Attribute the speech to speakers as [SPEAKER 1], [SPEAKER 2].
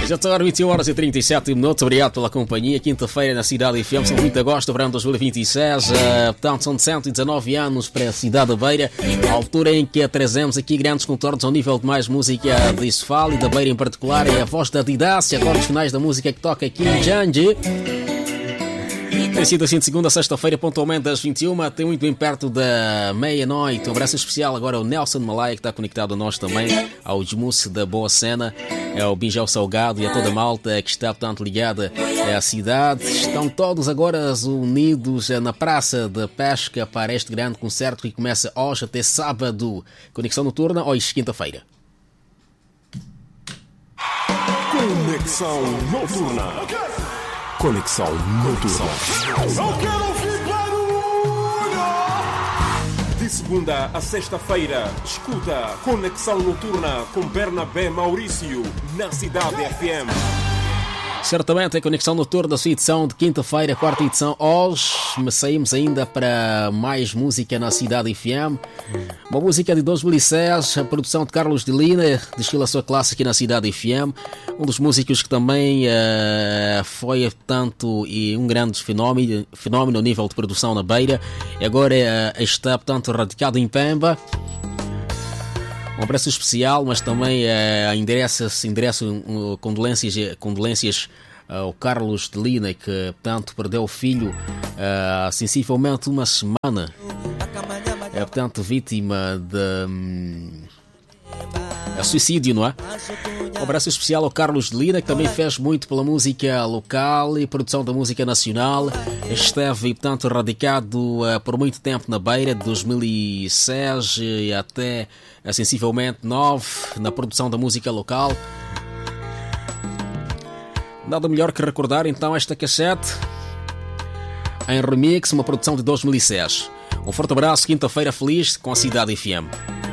[SPEAKER 1] Já está às 21 horas e 37 minutos. Obrigado pela companhia. Quinta-feira na Cidade FM, são 20 de agosto, verão 2026. Portanto, são 119 anos para a Cidade da Beira, a altura em que trazemos aqui grandes contornos ao nível de mais música de Sofala e da Beira em particular. É a voz da Didácia, acordes finais da música que toca aqui em Janji. Tem sido assim de segunda a sexta-feira, pontualmente das 21, até muito bem perto da meia-noite. Um abraço especial agora ao Nelson Malaya, que está conectado a nós também, ao Desmusse da Boa Cena, ao Binjal Salgado e a toda a malta que está, portanto, ligada à cidade. Estão todos agora unidos na Praça da Pesca para este grande concerto que começa hoje até sábado. Conexão Noturna, hoje quinta-feira.
[SPEAKER 2] Conexão Noturna. Conexão Noturna.
[SPEAKER 3] Eu quero ouvir barulho!
[SPEAKER 2] De segunda a sexta-feira, escuta Conexão Noturna com Bernabé Maurício na Cidade FM.
[SPEAKER 1] Certamente a Conexão Noturna da sua edição de quinta-feira, quarta edição. Hoje saímos ainda para mais música na Cidade FM. Uma música de 2006, a produção de Carlos de Lina, desfila a sua classe aqui na Cidade FM. Um dos músicos que também foi, portanto, um grande fenómeno a nível de produção na Beira. E agora está, portanto, radicado em Pemba. Um abraço especial, mas também endereço condolências ao Carlos de Lina, que, portanto, perdeu o filho há sensivelmente uma semana. É, portanto, vítima de suicídio, não é? Um abraço especial ao Carlos de Lina, que também fez muito pela música local e produção da música nacional. Esteve, portanto, radicado por muito tempo na Beira, de 2006 e até sensivelmente 9, na produção da música local. Nada melhor que recordar então esta cassete em remix, uma produção de 2006. Um forte abraço, quinta-feira feliz com a Cidade FM.